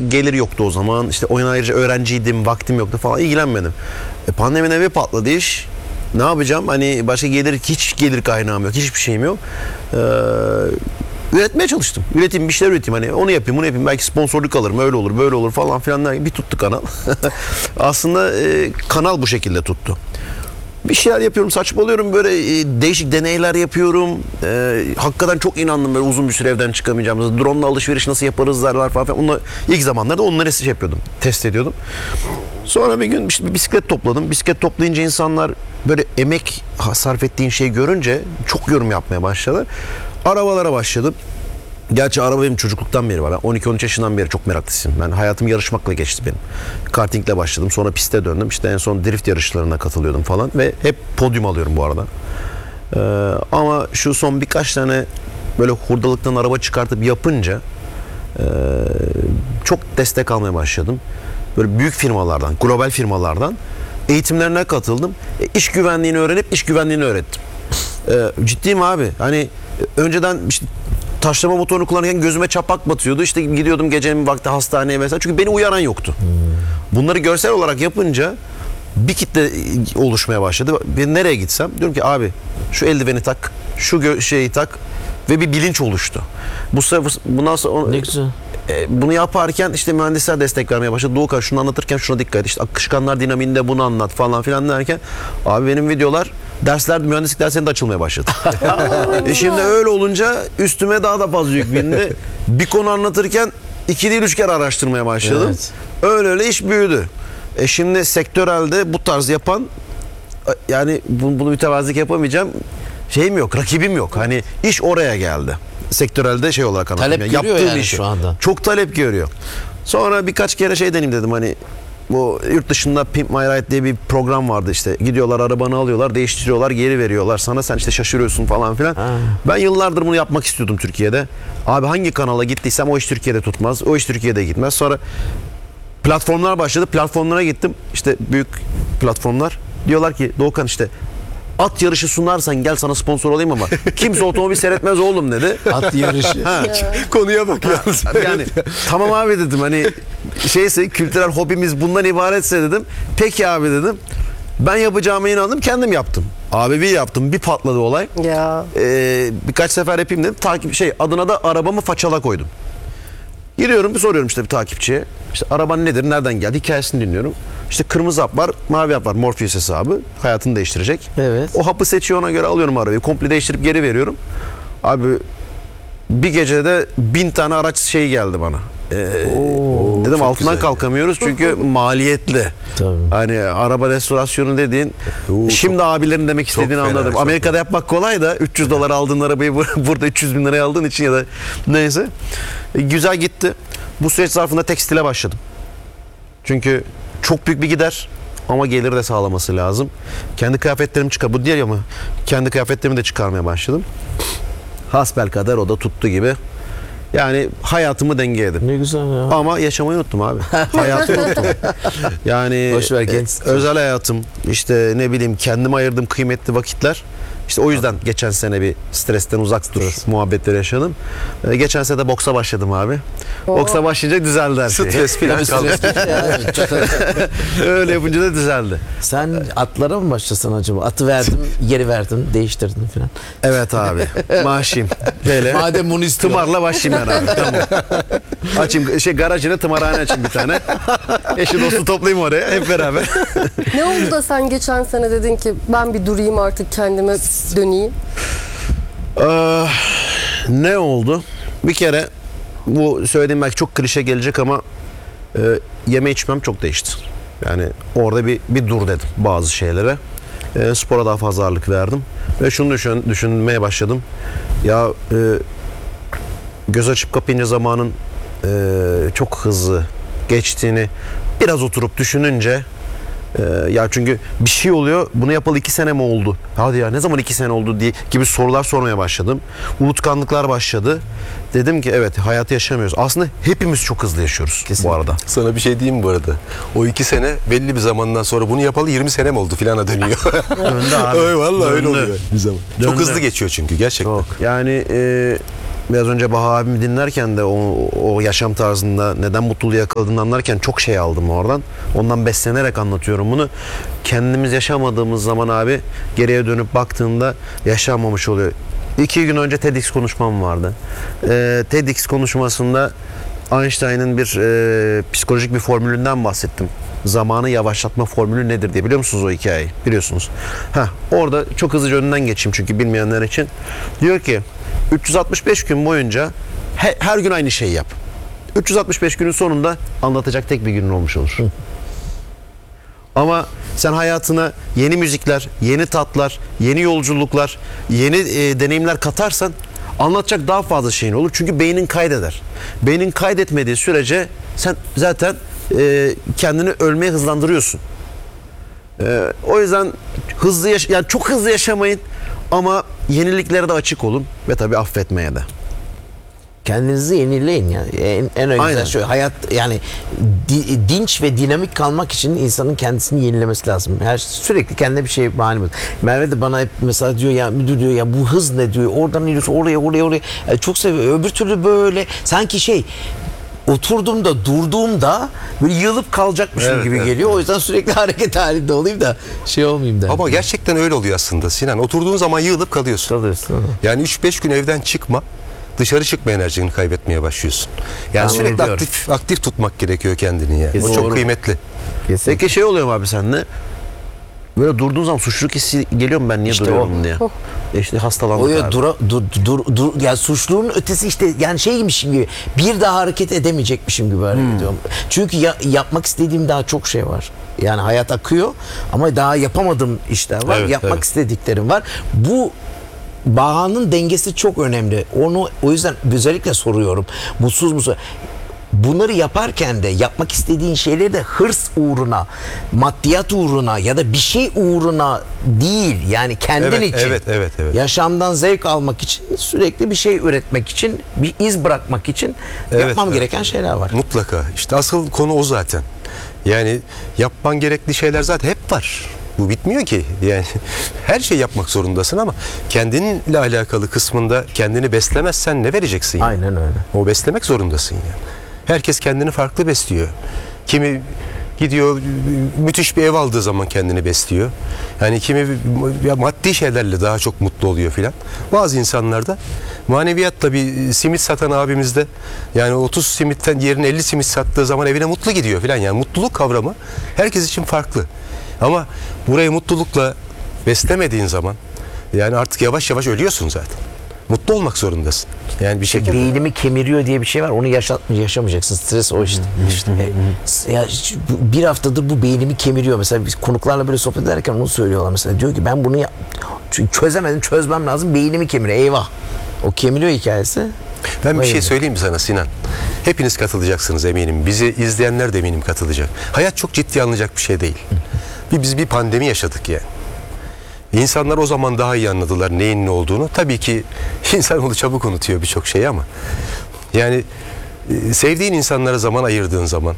gelir yoktu o zaman. İşte oyun ayrıca öğrenciydim, vaktim yoktu falan, ilgilenmedim. Pandeminin bir patladı iş. Ne yapacağım? Hani başka hiç gelir kaynağım yok, hiçbir şeyim yok. Üretmeye çalıştım. Bir şeyler üreteyim. Hani onu yapayım, bunu yapayım. Belki sponsorluk alırım. Öyle olur, böyle olur falan filan. Bir tuttu kanal. Aslında kanal bu şekilde tuttu. Bir şeyler yapıyorum, saçmalıyorum, böyle değişik deneyler yapıyorum. Hakikaten çok inandım böyle uzun bir süre evden çıkamayacağımıza. Drone'la alışveriş nasıl yaparız falan filan. Onunla, ilk zamanlarda onları yapıyordum, test ediyordum. Sonra bir gün işte bir bisiklet topladım. Bisiklet toplayınca insanlar böyle emek sarf ettiğin şeyi görünce çok yorum yapmaya başladı. Arabalara başladım. Gerçi araba benim çocukluktan beri var. Ben 12-13 yaşından beri çok meraklısıyım. Ben hayatım yarışmakla geçti benim. Kartingle başladım. Sonra piste döndüm. İşte en son drift yarışlarına katılıyordum falan. Ve hep podyum alıyorum bu arada. Ama şu son birkaç tane böyle hurdalıktan araba çıkartıp yapınca çok destek almaya başladım. Böyle büyük firmalardan, global firmalardan eğitimlerine katıldım. İş güvenliğini öğrenip iş güvenliğini öğrettim. Ciddiyim abi. Hani önceden işte taşlama motorunu kullanırken gözüme çapak batıyordu. İşte gidiyordum gecenin vakti hastaneye mesela. Çünkü beni uyaran yoktu. Bunları görsel olarak yapınca bir kitle oluşmaya başladı. Ben nereye gitsem diyorum ki abi şu eldiveni tak, şu şeyi tak ve bir bilinç oluştu. Bundan sonra Ne güzel. Bunu yaparken işte mühendisler destek vermeye başladı. Doğukan şunu anlatırken şuna dikkat et. İşte akışkanlar dinamiğinde bunu anlat falan filan derken abi benim videolar mühendislik derslerinde açılmaya başladı. Şimdi öyle olunca üstüme daha da fazla yük bindi. Bir konu anlatırken 2 değil 3 kere araştırmaya başladım. Evet. Öyle iş büyüdü. Şimdi sektörelde bu tarz yapan, yani bunu mütevazilik yapamayacağım şeyim yok, rakibim yok. Hani iş oraya geldi. Sektörelde şey olarak anlatıyorum. Talep görüyor yaptığım yani işi. şu anda. Çok talep görüyor. Sonra birkaç kere şey deneyim dedim, hani bu yurt dışında Pimp My Ride diye bir program vardı işte. Gidiyorlar arabanı alıyorlar, değiştiriyorlar, geri veriyorlar sana, sen işte şaşırıyorsun falan filan. Ben yıllardır bunu yapmak istiyordum Türkiye'de. Abi hangi kanala gittiysem o iş Türkiye'de tutmaz, o iş Türkiye'de gitmez. Sonra platformlar başladı. Platformlara gittim. İşte büyük platformlar. Diyorlar ki Doğukan işte at yarışı sunarsan gel sana sponsor olayım ama kimse otomobil seyretmez oğlum dedi. At yarışı. Konuya bak yalnız. Yani tamam abi dedim, hani şeyse kültürel hobimiz bundan ibaretse dedim. Peki abi dedim. Ben yapacağıma inandım, kendim yaptım. Abi bir yaptım, bir patladı olay. Ya. Birkaç sefer yapayım dedim. Adına da arabamı façala koydum. Giriyorum, bir soruyorum işte bir takipçiye. İşte araban nedir, nereden geldi, hikayesini dinliyorum. İşte kırmızı hap var, mavi hap var, Morpheus hesabı. Hayatını değiştirecek. Evet. O hapı seçiyor, ona göre alıyorum arabayı. Komple değiştirip geri veriyorum. Abi bir gecede 1000 tane araç şeyi geldi bana. Dedim altından kalkamıyoruz çünkü maliyetli. Tabii. Hani araba restorasyonu dediğin, şimdi abilerin demek istediğini fena, anladım. çok Amerika'da yapmak kolay da 300 dolar aldığın arabayı burada 300 bin liraya aldığın için ya da neyse. Güzel gitti. Bu süreç zarfında tekstile başladım. Çünkü çok büyük bir gider ama gelir de sağlaması lazım. Kendi kıyafetlerimi bu diğer ama kendi kıyafetlerimi de çıkarmaya başladım. Hasbelkader o da tuttu gibi. Yani hayatımı dengeledim. Ne güzel ya. Ama yaşamayı unuttum abi. Hayatı unuttum. Yani Boş ver, genç. özel hayatım, işte ne bileyim kendime ayırdığım kıymetli vakitler. İşte o yüzden geçen sene bir stresten uzak dur muhabbetleri yaşadım. Geçen sene de boksa başladım abi. Boksa başlayınca düzeldi her şey. Stres falan kaldı. Öyle yapınca da düzeldi. Sen atlara mı başlasan acaba? Atı verdim, geri verdim, değiştirdin falan. Evet abi. Maaşıyım. Böyle. Madem bunu istiyorsun. Tımarla başlayayım ben abi. Tamam. Açayım garajına tımarhane açayım bir tane. Eşi dostu toplayayım oraya hep beraber. Ne oldu da sen geçen sene dedin ki ben bir durayım artık, kendime döneyim? Ne oldu? Bir kere bu söylediğim belki çok klişe gelecek ama yeme içmem çok değişti. Yani orada bir dur dedim bazı şeylere. Spora daha fazla ağırlık verdim. Ve şunu düşünmeye başladım. Ya göz açıp kapayınca zamanın çok hızlı geçtiğini biraz oturup düşününce ya çünkü bir şey oluyor, bunu yapalı 2 sene mi oldu? Hadi ya ne zaman 2 sene oldu diye gibi sorular sormaya başladım. Unutkanlıklar başladı. Dedim ki evet, hayatı yaşamıyoruz. Aslında hepimiz çok hızlı yaşıyoruz bu arada. Sana bir şey diyeyim mi bu arada? O 2 sene belli bir zamandan sonra bunu yapalı 20 sene mi oldu filana dönüyor. Döndü abi. Öyle, vallahi öyle Döndü. oluyor bir zaman. Döndü. Çok hızlı geçiyor çünkü gerçekten. Çok. Yani biraz önce Baha abimi dinlerken de o yaşam tarzında neden mutluluğu yakaladığını anlarken çok şey aldım oradan. Ondan beslenerek anlatıyorum bunu. Kendimiz yaşamadığımız zaman abi geriye dönüp baktığında yaşanmamış oluyor. 2 gün önce TEDx konuşmam vardı. TEDx konuşmasında Einstein'ın bir psikolojik bir formülünden bahsettim. Zamanı yavaşlatma formülü nedir diye. Biliyor musunuz o hikayeyi? Biliyorsunuz. Orada çok hızlıca önünden geçeyim çünkü bilmeyenler için. Diyor ki 365 gün boyunca her gün aynı şeyi yap. 365 günün sonunda anlatacak tek bir günün olmuş olur. Ama sen hayatına yeni müzikler, yeni tatlar, yeni yolculuklar, yeni deneyimler katarsan anlatacak daha fazla şeyin olur. Çünkü beynin kaydeder. Beynin kaydetmediği sürece sen zaten kendini ölmeye hızlandırıyorsun. O yüzden yani çok hızlı yaşamayın ama yeniliklere de açık olun ve tabii affetmeye de. Kendinizi yenileyin yani. En önemli Aynen. şey hayat yani dinç ve dinamik kalmak için insanın kendisini yenilemesi lazım. Sürekli kendine bir şey bahane buluyor. Merve de bana hep mesela diyor ya müdür diyor ya bu hız ne diyor. Oradan iniyorsun oraya. Çok seviyor. Öbür türlü böyle sanki oturduğumda durduğumda böyle yığılıp kalacakmışım gibi geliyor. O yüzden sürekli hareket halinde olayım da olmayayım da. Ama gerçekten öyle oluyor aslında Sinan. Oturduğun zaman yığılıp kalıyorsun. Yani 3-5 gün evden çıkma. Dışarı çıkma, enerjini kaybetmeye başlıyorsun. Yani Tahmin sürekli ediyorum. aktif tutmak gerekiyor kendini yani. O Kesin. çok Doğru. kıymetli. Peki şey oluyor mu abi sende? Böyle durduğun zaman suçluluk hissi geliyor mu ben niye İşte duruyorum diye. İşte hastalandık O abi. dur yani suçluluğun ötesi işte yani şeymişim gibi bir daha hareket edemeyecekmişim gibi hareket ediyorum. Çünkü yapmak istediğim daha çok şey var. Yani hayat akıyor ama daha yapamadığım işler var. Evet, Yapmak evet. istediklerim var. Bu Baha'nın dengesi çok önemli. O yüzden özellikle soruyorum. Mutsuz musun? Bunları yaparken de yapmak istediğin şeyleri de hırs uğruna, maddiyat uğruna ya da bir şey uğruna değil. Yani kendin için. Evet. Yaşamdan zevk almak için, sürekli bir şey üretmek için, bir iz bırakmak için yapmam gereken şeyler var. Mutlaka. İşte asıl konu o zaten. Yani yapman gerekli şeyler zaten hep var. Bu bitmiyor ki. Yani her şey yapmak zorundasın ama kendinle alakalı kısmında kendini beslemezsen ne vereceksin? Yani? Aynen öyle. O beslemek zorundasın yani. Herkes kendini farklı besliyor. Kimi gidiyor müthiş bir ev aldığı zaman kendini besliyor. Yani kimi maddi şeylerle daha çok mutlu oluyor filan. Bazı insanlar da maneviyatla bir simit satan abimiz de yani 30 simitten yerine 50 simit sattığı zaman evine mutlu gidiyor filan. Yani mutluluk kavramı herkes için farklı. Ama burayı mutlulukla beslemediğin zaman yani artık yavaş yavaş ölüyorsun zaten. Mutlu olmak zorundasın. Yani bir şekilde. Beynimi kemiriyor diye bir şey var. Onu yaşamayacaksın. Stres o işte. Bir haftadır bu beynimi kemiriyor. Mesela biz konuklarla böyle sohbet ederken onu söylüyorlar. Mesela diyor ki ben bunu çözemedim, çözmem lazım. Beynimi kemiriyor. Eyvah. O kemiriyor hikayesi. Ben bir şey söyleyeyim mi sana Sinan? Hepiniz katılacaksınız eminim. Bizi izleyenler de eminim katılacak. Hayat çok ciddi alınacak bir şey değil. Biz bir pandemi yaşadık yani. İnsanlar o zaman daha iyi anladılar neyin ne olduğunu. Tabii ki insanoğlu çabuk unutuyor birçok şeyi ama yani sevdiğin insanlara zaman ayırdığın zaman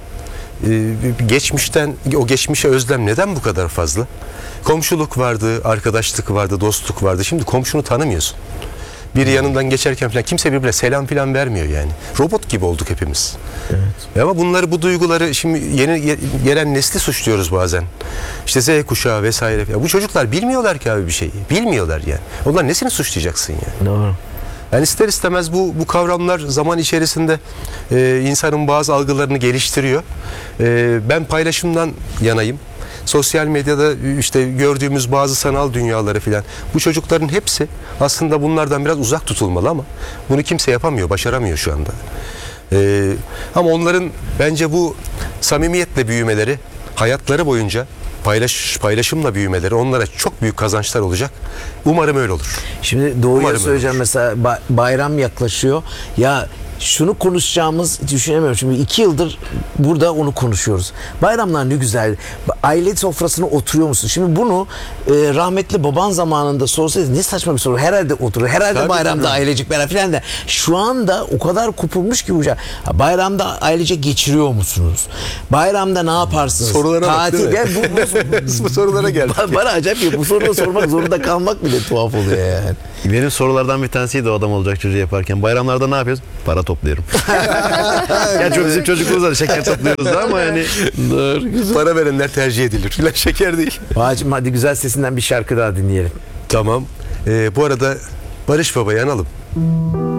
o geçmişe özlem neden bu kadar fazla? Komşuluk vardı, arkadaşlık vardı, dostluk vardı. Şimdi komşunu tanımıyorsun. Biri yanından geçerken falan kimse birbirine selam falan vermiyor yani. Robot gibi olduk hepimiz. Evet. Ama bu duyguları şimdi yeni gelen nesli suçluyoruz bazen. İşte Z kuşağı vesaire. Ya bu çocuklar bilmiyorlar ki abi bir şeyi. Bilmiyorlar yani. Onlar nesini suçlayacaksın yani? Doğru. Yani ister istemez bu kavramlar zaman içerisinde insanın bazı algılarını geliştiriyor. Ben paylaşımdan yanayım. Sosyal medyada işte gördüğümüz bazı sanal dünyaları filan. Bu çocukların hepsi aslında bunlardan biraz uzak tutulmalı ama bunu kimse yapamıyor, başaramıyor şu anda. Ama onların bence bu samimiyetle büyümeleri, hayatları boyunca paylaşımla büyümeleri onlara çok büyük kazançlar olacak. Umarım öyle olur. Şimdi doğruya Umarım söyleyeceğim öyle mesela bayram yaklaşıyor. Ya şunu konuşacağımız düşünemiyorum. Şimdi 2 yıldır burada onu konuşuyoruz. Bayramlar ne güzel. Aile sofrasına oturuyor musun? Şimdi bunu rahmetli baban zamanında sorsaydı ne saçma bir soru. Herhalde oturur. Herhalde Tabii, bayramda tabii. ailecek beraber falan da. Şu anda o kadar kopulmuş ki bu şey. Bayramda ailecek geçiriyor musunuz? Bayramda ne yaparsınız? Sorulara bak, değil mi? Ya Bu sorulara geldik. Bana acayip bir bu soruyu sormak zorunda kalmak bile tuhaf oluyor yani. Benim sorulardan bir tanesiydi o adam olacak çocuğu yaparken. Bayramlarda ne yapıyoruz? Para topluyorum. Gerçi o bizim çocukluğumuzda da şeker topluyoruz da ama yani. Para verenler tercih edilir. Filan şeker değil. Bağcığım hadi güzel sesinden bir şarkı daha dinleyelim. Tamam. Bu arada Barış Baba'yı analım.